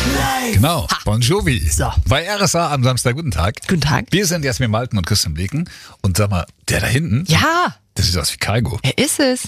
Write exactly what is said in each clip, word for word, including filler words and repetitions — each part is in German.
Genau, Bon Jovi. So. Bei R S A am Samstag. Guten Tag. Guten Tag. Wir sind Jasmin Malten und Christian Bleken. Und sag mal, der da hinten, Ja, das sieht aus wie Kaigo. er ist es.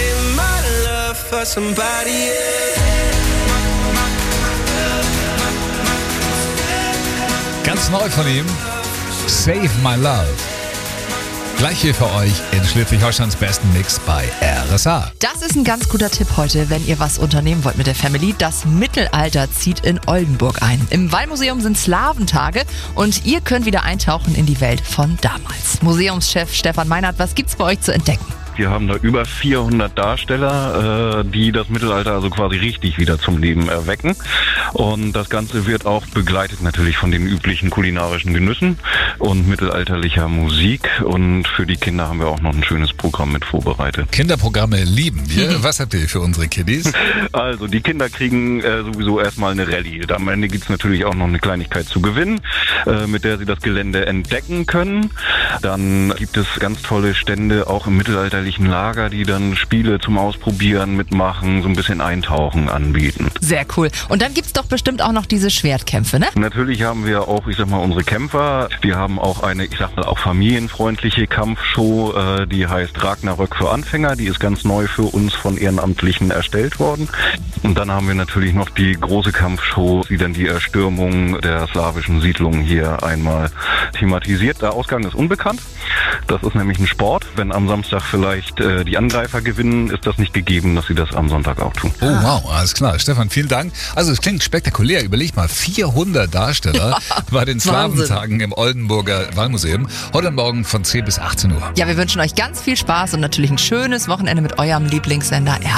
Ganz neu von ihm, Save My Love. Gleich hier für euch in Schleswig-Holsteins besten Mix bei R S A. Das ist ein ganz guter Tipp heute, wenn ihr was unternehmen wollt mit der Family. Das Mittelalter zieht in Oldenburg ein. Im Wallmuseum sind Slaventage und ihr könnt wieder eintauchen in die Welt von damals. Museumschef Stefan Meinert, was gibt's bei euch zu entdecken? Wir haben da über vierhundert Darsteller, äh, die das Mittelalter also quasi richtig wieder zum Leben erwecken. Und das Ganze wird auch begleitet natürlich von den üblichen kulinarischen Genüssen und mittelalterlicher Musik. Und für die Kinder haben wir auch noch ein schönes Programm mit vorbereitet. Kinderprogramme lieben wir. Was habt ihr für unsere Kiddies? Also die Kinder kriegen äh, sowieso erstmal eine Rallye. Am Ende gibt's natürlich auch noch eine Kleinigkeit zu gewinnen, äh, mit der sie das Gelände entdecken können. Dann gibt es ganz tolle Stände auch im mittelalterlichen Lager, die dann Spiele zum Ausprobieren mitmachen, so ein bisschen Eintauchen anbieten. Sehr cool. Und dann gibt's doch bestimmt auch noch diese Schwertkämpfe, ne? Natürlich haben wir auch, ich sag mal, unsere Kämpfer. Wir haben auch eine, ich sag mal, auch familienfreundliche Kampfshow, äh, die heißt Ragnarök für Anfänger. Die ist ganz neu für uns von Ehrenamtlichen erstellt worden. Und dann haben wir natürlich noch die große Kampfshow, die dann die Erstürmung der slawischen Siedlungen hier einmal thematisiert. Der Ausgang ist unbekannt. Das ist nämlich ein Sport. Wenn am Samstag vielleicht äh, die Angreifer gewinnen, ist das nicht gegeben, dass sie das am Sonntag auch tun. Oh wow, alles klar. Stefan, vielen Dank. Also es klingt spektakulär. Überleg mal, vierhundert Darsteller bei den Slaventagen im Oldenburger Wallmuseum. Heute Morgen von zehn bis achtzehn Uhr. Ja, wir wünschen euch ganz viel Spaß und natürlich ein schönes Wochenende mit eurem Lieblingssender R S A.